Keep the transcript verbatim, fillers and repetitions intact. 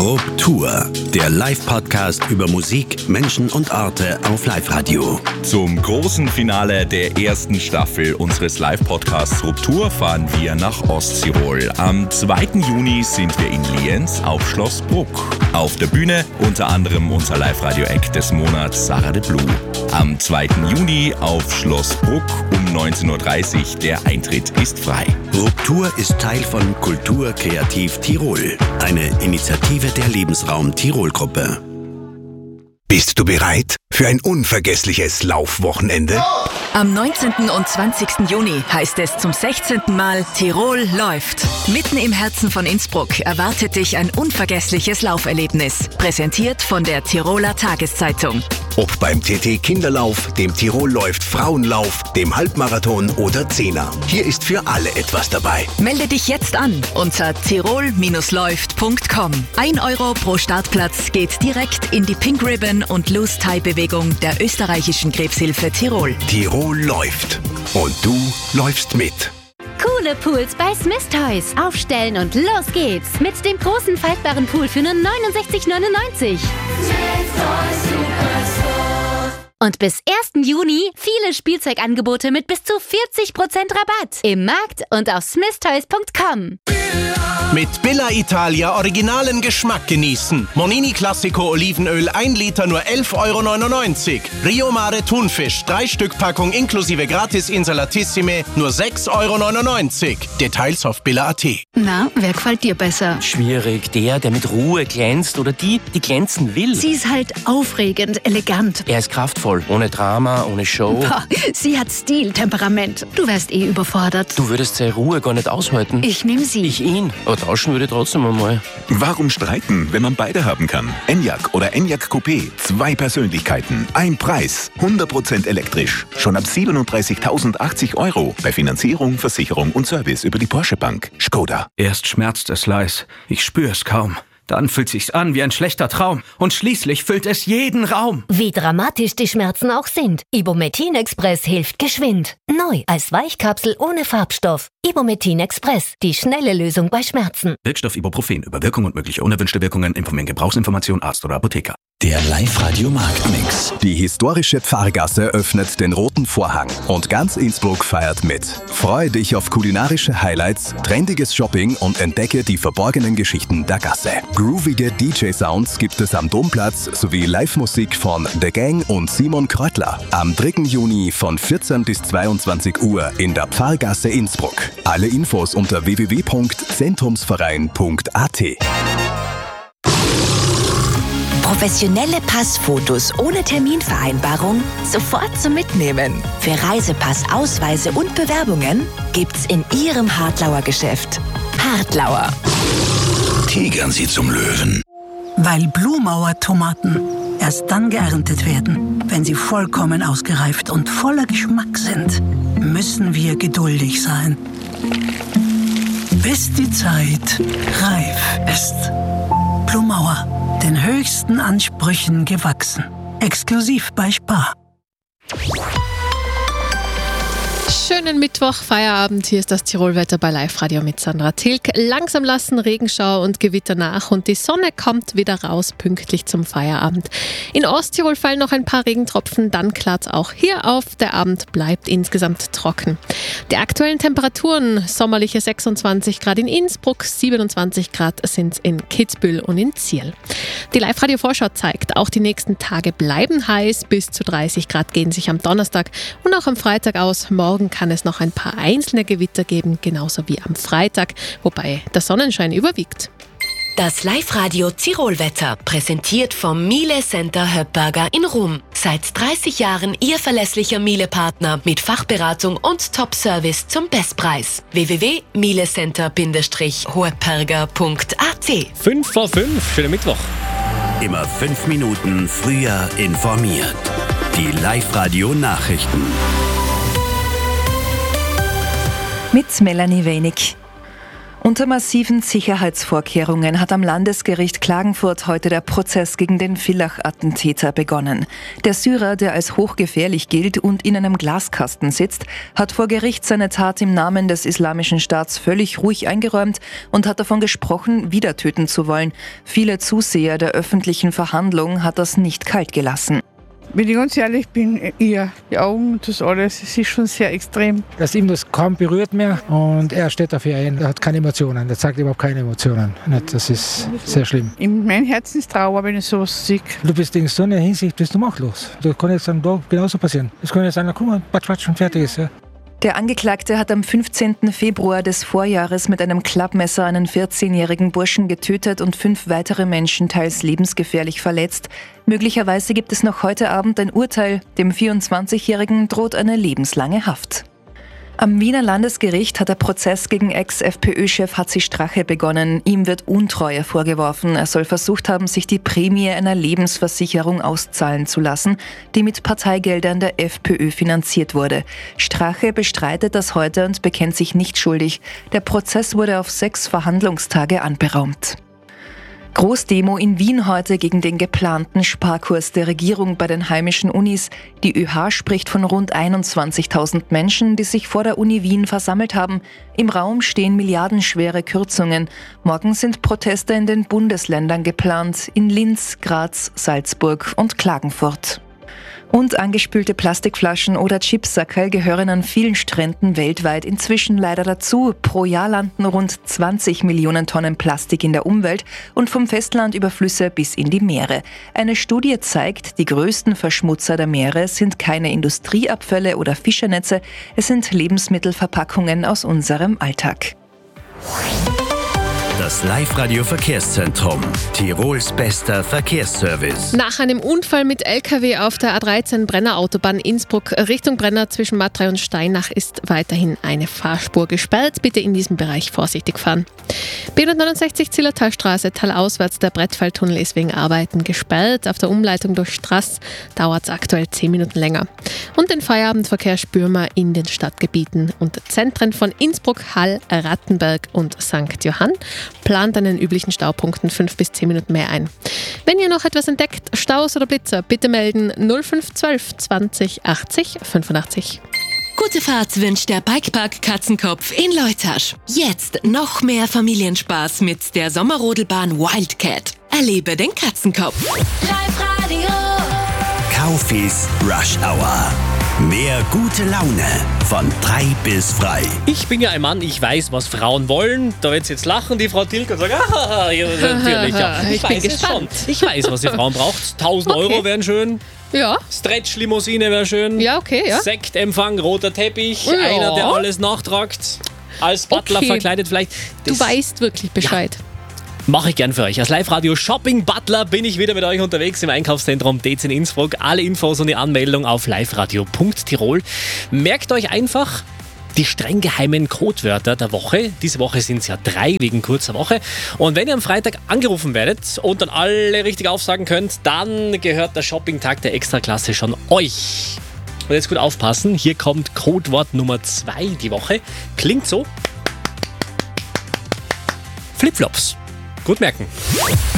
Ruptur, der Live-Podcast über Musik, Menschen und Orte auf Live-Radio. Zum großen Finale der ersten Staffel unseres Live-Podcasts Ruptur fahren wir nach Osttirol. Am zweiten Juni sind wir in Lienz auf Schloss Bruck. Auf der Bühne unter anderem unser Live-Radio-Act des Monats Sarah de Blue. Am zweiten Juni auf Schloss Bruck um neunzehn Uhr dreißig. Der Eintritt ist frei. Ruptur ist Teil von Kultur Kreativ Tirol, eine Initiative der Lebensraum Tirol-Gruppe. Bist du bereit für ein unvergessliches Laufwochenende? Am neunzehnten und zwanzigsten Juni heißt es zum sechzehnten Mal Tirol läuft. Mitten im Herzen von Innsbruck erwartet dich ein unvergessliches Lauferlebnis. Präsentiert von der Tiroler Tageszeitung. Ob beim T T Kinderlauf, dem Tirol läuft Frauenlauf, dem Halbmarathon oder Zehner. Hier ist für alle etwas dabei. Melde dich jetzt an unter tirol läuft punkt com. Ein Euro pro Startplatz geht direkt in die Pink Ribbon und Loose Tie Bewegung der österreichischen Krebshilfe Tirol. Tirol läuft. Und du läufst mit. Coole Pools bei Smith Toys. Aufstellen und los geht's. Mit dem großen faltbaren Pool für nur neunundsechzig neunundneunzig. Und bis ersten Juni viele Spielzeugangebote mit bis zu vierzig Prozent Rabatt. Im Markt und auf smith toys punkt com. Mit Billa Italia originalen Geschmack genießen. Monini Classico Olivenöl ein Liter nur elf Euro neunundneunzig. Rio Mare Thunfisch drei Stück Packung inklusive Gratis Insalatissime nur sechs Euro neunundneunzig. Details auf billa punkt at. Na, wer gefällt dir besser? Schwierig. Der, der mit Ruhe glänzt oder die, die glänzen will. Sie ist halt aufregend, elegant. Er ist kraftvoll, ohne Drama, ohne Show. Boah, sie hat Stil, Temperament. Du wärst eh überfordert. Du würdest seine Ruhe gar nicht aushalten. Ich nehm sie. Ich ihn. Aber tauschen würde ich trotzdem einmal. Warum streiten, wenn man beide haben kann? Enyaq oder Enyaq Coupé. Zwei Persönlichkeiten, ein Preis. hundert Prozent elektrisch. Schon ab siebenunddreißigtausendachtzig Euro. Bei Finanzierung, Versicherung und Service über die Porsche Bank. Skoda. Erst schmerzt es leis. Ich spüre es kaum. Dann fühlt sich's an wie ein schlechter Traum. Und schließlich füllt es jeden Raum. Wie dramatisch die Schmerzen auch sind. Ibumetin Express hilft geschwind. Neu als Weichkapsel ohne Farbstoff. Ibumetin Express. Die schnelle Lösung bei Schmerzen. Wirkstoff Ibuprofen. Über Wirkung und mögliche unerwünschte Wirkungen informieren Gebrauchsinformation Arzt oder Apotheker. Der Live-Radio-Marktmix. Die historische Pfarrgasse öffnet den roten Vorhang und ganz Innsbruck feiert mit. Freue dich auf kulinarische Highlights, trendiges Shopping und entdecke die verborgenen Geschichten der Gasse. Groovige D J-Sounds gibt es am Domplatz sowie Live-Musik von The Gang und Simon Kreutler. Am dritten Juni von vierzehn bis zweiundzwanzig Uhr in der Pfarrgasse Innsbruck. Alle Infos unter w w w punkt zentrumsverein punkt a t. Professionelle Passfotos ohne Terminvereinbarung sofort zum Mitnehmen. Für Reisepass, Ausweise und Bewerbungen gibt's in Ihrem Hartlauer Geschäft. Hartlauer. Tigern Sie zum Löwen. Weil Blumauer Tomaten erst dann geerntet werden, wenn sie vollkommen ausgereift und voller Geschmack sind, müssen wir geduldig sein. Bis die Zeit reif ist. Blumauer. Den höchsten Ansprüchen gewachsen. Exklusiv bei Spar. Schönen Mittwoch, Feierabend. Hier ist das Tirolwetter bei Live-Radio mit Sandra Tilk. Langsam lassen Regenschauer und Gewitter nach und die Sonne kommt wieder raus, pünktlich zum Feierabend. In Osttirol fallen noch ein paar Regentropfen, dann klart es auch hier auf. Der Abend bleibt insgesamt trocken. Die aktuellen Temperaturen, sommerliche sechsundzwanzig Grad in Innsbruck, siebenundzwanzig Grad sind es in Kitzbühel und in Zierl. Die Live-Radio-Vorschau zeigt, auch die nächsten Tage bleiben heiß, bis zu dreißig Grad gehen sich am Donnerstag und auch am Freitag aus. Morgen kann es noch ein paar einzelne Gewitter geben, genauso wie am Freitag, wobei der Sonnenschein überwiegt. Das Live-Radio Tirolwetter, präsentiert vom Miele Center Höppberger in Rum. Seit dreißig Jahren Ihr verlässlicher Miele-Partner mit Fachberatung und Top-Service zum Bestpreis. w w w punkt mielecenter Bindestrich höppberger punkt a t. fünf vor fünf, schönen Mittwoch. Immer fünf Minuten früher informiert. Die Live-Radio-Nachrichten. Mit Melanie Wenig. Unter massiven Sicherheitsvorkehrungen hat am Landesgericht Klagenfurt heute der Prozess gegen den Villach-Attentäter begonnen. Der Syrer, der als hochgefährlich gilt und in einem Glaskasten sitzt, hat vor Gericht seine Tat im Namen des Islamischen Staats völlig ruhig eingeräumt und hat davon gesprochen, wieder töten zu wollen. Viele Zuseher der öffentlichen Verhandlung hat das nicht kalt gelassen. Wenn ich ganz ehrlich bin, eher die Augen und das alles, es ist schon sehr extrem. Dass ihm das kaum berührt mehr und er steht dafür ein, er hat keine Emotionen, er zeigt überhaupt keine Emotionen. Das ist sehr schlimm. In meinem Herzen ist Trauer, wenn ich sowas sehe. Du bist in so einer Hinsicht bist du machtlos. Das kann jetzt dann da genauso passieren. Das kann jetzt einer kommen, patsch, patsch und fertig ist. Ja. Der Angeklagte hat am fünfzehnten Februar des Vorjahres mit einem Klappmesser einen vierzehnjährigen Burschen getötet und fünf weitere Menschen teils lebensgefährlich verletzt. Möglicherweise gibt es noch heute Abend ein Urteil. Dem vierundzwanzigjährigen droht eine lebenslange Haft. Am Wiener Landesgericht hat der Prozess gegen Ex-FPÖ-Chef Hatzi Strache begonnen. Ihm wird Untreue vorgeworfen. Er soll versucht haben, sich die Prämie einer Lebensversicherung auszahlen zu lassen, die mit Parteigeldern der FPÖ finanziert wurde. Strache bestreitet das heute und bekennt sich nicht schuldig. Der Prozess wurde auf sechs Verhandlungstage anberaumt. Großdemo in Wien heute gegen den geplanten Sparkurs der Regierung bei den heimischen Unis. Die ÖH spricht von rund einundzwanzigtausend Menschen, die sich vor der Uni Wien versammelt haben. Im Raum stehen milliardenschwere Kürzungen. Morgen sind Proteste in den Bundesländern geplant, in Linz, Graz, Salzburg und Klagenfurt. Und angespülte Plastikflaschen oder Chipsackerl gehören an vielen Stränden weltweit inzwischen leider dazu. Pro Jahr landen rund zwanzig Millionen Tonnen Plastik in der Umwelt und vom Festland über Flüsse bis in die Meere. Eine Studie zeigt, die größten Verschmutzer der Meere sind keine Industrieabfälle oder Fischernetze, es sind Lebensmittelverpackungen aus unserem Alltag. Das Live-Radio-Verkehrszentrum. Tirols bester Verkehrsservice. Nach einem Unfall mit L K W auf der A dreizehn Brenner-Autobahn Innsbruck Richtung Brenner zwischen Matrei und Steinach ist weiterhin eine Fahrspur gesperrt. Bitte in diesem Bereich vorsichtig fahren. B hundertneunundsechzig Zillertalstraße, talauswärts, der Brettfalltunnel ist wegen Arbeiten gesperrt. Auf der Umleitung durch Straß dauert es aktuell zehn Minuten länger. Und den Feierabendverkehr spüren wir in den Stadtgebieten und Zentren von Innsbruck, Hall, Rattenberg und Sankt Johann. Plant an den üblichen Staupunkten fünf bis zehn Minuten mehr ein. Wenn ihr noch etwas entdeckt, Staus oder Blitzer, bitte melden null fünf eins zwei zwanzig achtzig fünfundachtzig. Gute Fahrt wünscht der Bikepark Katzenkopf in Leutasch. Jetzt noch mehr Familienspaß mit der Sommerrodelbahn Wildcat. Erlebe den Katzenkopf. Live-Radio. Kaufis Rush Hour. Mehr gute Laune von drei bis frei. Ich bin ja ein Mann, ich weiß, was Frauen wollen. Da wird sie jetzt lachen, die Frau Tilk, und sagen, ah, ja, natürlich. Ja. Ich, ich weiß bin es gespannt. Schon. Ich weiß, was die Frauen braucht. tausend okay. Euro wären schön. Ja. Stretch-Limousine wäre schön. Ja, okay, ja. Sektempfang, roter Teppich. Ja. Einer, der alles nachtragt. Als Butler okay. verkleidet vielleicht. Das du weißt wirklich Bescheid. Ja. Mache ich gern für euch. Als Live-Radio-Shopping-Butler bin ich wieder mit euch unterwegs im Einkaufszentrum D zehn Innsbruck. Alle Infos und die Anmeldung auf liveradio punkt tirol. Merkt euch einfach die streng geheimen Codewörter der Woche. Diese Woche sind es ja drei wegen kurzer Woche. Und wenn ihr am Freitag angerufen werdet und dann alle richtig aufsagen könnt, dann gehört der Shopping-Tag der Extraklasse schon euch. Und jetzt gut aufpassen, hier kommt Codewort Nummer zwei die Woche. Klingt so. Flipflops. Gut merken.